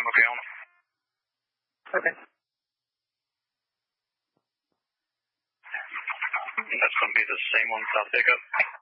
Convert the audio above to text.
okay on. Okay. That's going to be the same one without pickup.